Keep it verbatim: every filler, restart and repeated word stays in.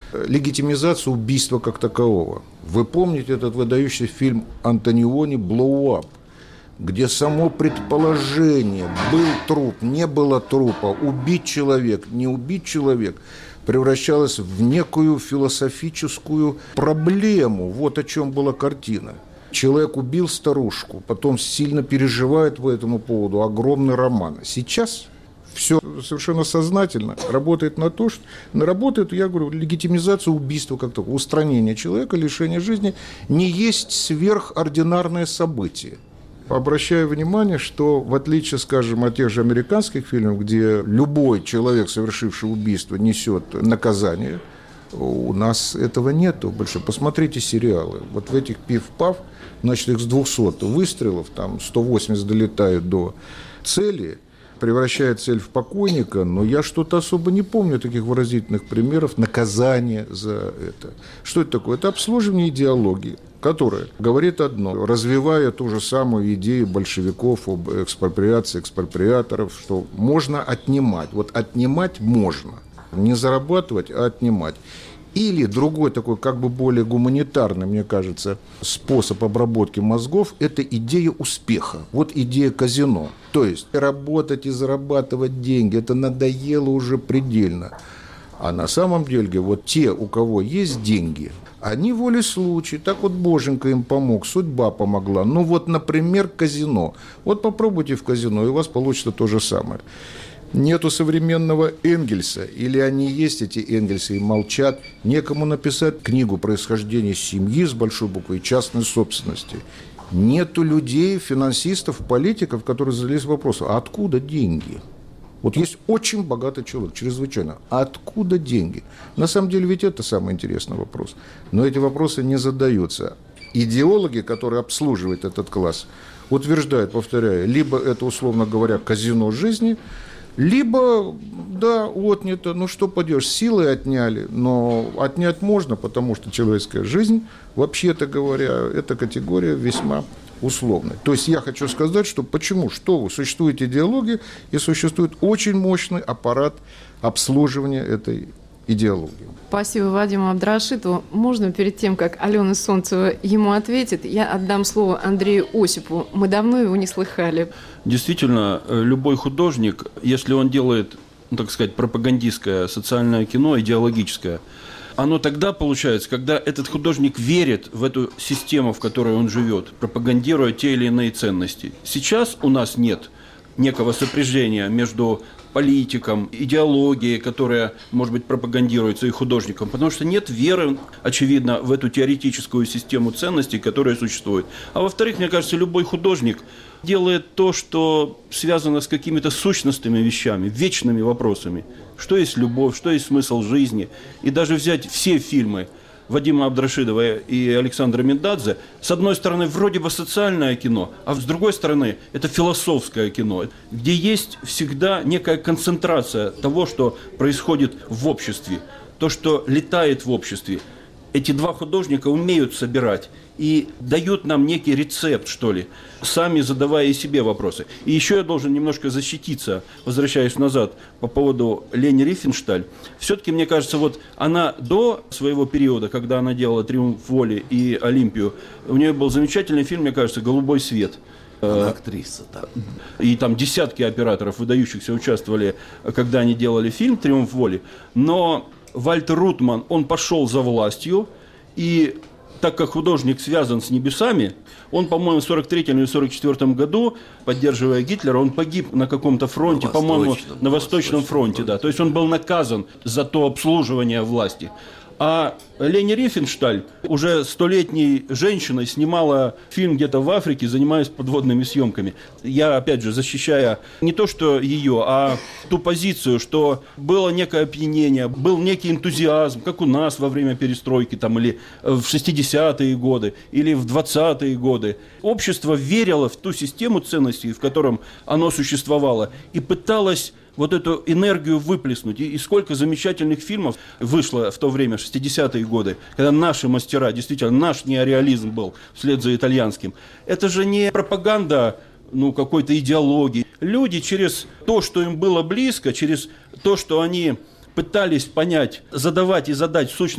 легитимизацию убийства как такового. Вы помните этот выдающийся фильм Антониони «Blow Up», где само предположение, был труп, не было трупа, убить человек, не убить человек, превращалось в некую философическую проблему. Вот о чем была картина. Человек убил старушку, потом сильно переживает по этому поводу, огромный роман. Сейчас все совершенно сознательно работает на то, что работает, я говорю, легитимизация убийства как такого, устранение человека, лишение жизни не есть сверхординарное событие. Обращаю внимание, что в отличие, скажем, от тех же американских фильмов, где любой человек, совершивший убийство, несет наказание, у нас этого нету больше. Посмотрите сериалы. Вот в этих пиф-паф, значит, их с двухсот выстрелов, там сто восемьдесят долетают до цели, превращает цель в покойника, но я что-то особо не помню таких выразительных примеров наказания за это. Что это такое? Это обслуживание идеологии, которая говорит одно, развивая ту же самую идею большевиков об экспроприации, экспроприаторов, что можно отнимать. Вот отнимать можно. Не зарабатывать, а отнимать. Или другой такой, как бы более гуманитарный, мне кажется, способ обработки мозгов – это идея успеха. Вот идея казино. То есть работать и зарабатывать деньги – это надоело уже предельно. А на самом деле вот те, у кого есть деньги, они волей случая, так вот боженька им помог, судьба помогла. Ну вот, например, казино. Вот попробуйте в казино, и у вас получится то же самое. Нету современного Энгельса, или они есть, эти Энгельсы, и молчат. Некому написать книгу «Происхождение семьи» с большой буквы и частной собственности. Нету людей, финансистов, политиков, которые задались вопросом, а откуда деньги? Вот есть очень богатый человек, чрезвычайно. А откуда деньги? На самом деле ведь это самый интересный вопрос. Но эти вопросы не задаются. Идеологи, которые обслуживают этот класс, утверждают, повторяю, либо это, условно говоря, казино жизни, либо, да, отнято, ну что поделаешь, силой отняли, но отнять можно, потому что человеческая жизнь, вообще-то говоря, эта категория весьма условная. То есть я хочу сказать, что почему, что существует идеология и существует очень мощный аппарат обслуживания этой идеологии. Спасибо Вадиму Абдрашитову. Можно перед тем, как Алена Солнцева ему ответит, я отдам слово Андрею Осипову. Мы давно его не слыхали. Действительно, любой художник, если он делает, ну, так сказать, пропагандистское социальное кино, идеологическое, оно тогда получается, когда этот художник верит в эту систему, в которой он живет, пропагандируя те или иные ценности. Сейчас у нас нет некого сопряжения между политиком, идеологией, которая, может быть, пропагандируется и художником, потому что нет веры, очевидно, в эту теоретическую систему ценностей, которая существует. А во-вторых, мне кажется, любой художник делает то, что связано с какими-то сущностными вещами, вечными вопросами. Что есть любовь, что есть смысл жизни. И даже взять все фильмы Вадима Абдрашитова и Александра Миндадзе, с одной стороны, вроде бы социальное кино, а с другой стороны, это философское кино, где есть всегда некая концентрация того, что происходит в обществе, то, что летает в обществе. Эти два художника умеют собирать и дают нам некий рецепт, что ли, сами задавая и себе вопросы. И еще я должен немножко защититься, возвращаясь назад, по поводу Лени Рифеншталь. Все-таки, мне кажется, вот она до своего периода, когда она делала «Триумф воли» и «Олимпию», у нее был замечательный фильм, мне кажется, «Голубой свет». Она актриса, да. И там десятки операторов выдающихся участвовали, когда они делали фильм «Триумф воли». Но Вальтер Рутман, он пошел за властью, и так как художник связан с небесами, он, по-моему, в сорок третьем или сорок четвёртом году, поддерживая Гитлера, он погиб на каком-то фронте, на по-моему, на Восточном фронте, фронте, да. То есть он был наказан за то обслуживание власти. А Лени Рифеншталь уже столетней женщиной снимала фильм где-то в Африке, занимаясь подводными съемками. Я, опять же, защищая не то, что ее, а ту позицию, что было некое опьянение, был некий энтузиазм, как у нас во время перестройки, там, или в шестидесятые годы, или в двадцатые годы. Общество верило в ту систему ценностей, в котором оно существовало, и пыталось вот эту энергию выплеснуть. И, и сколько замечательных фильмов вышло в то время, в шестидесятые годы, когда наши мастера, действительно, наш неореализм был вслед за итальянским. Это же не пропаганда, ну, какой-то идеологии. Люди через то, что им было близко, через то, что они пытались понять, задавать и задать сущность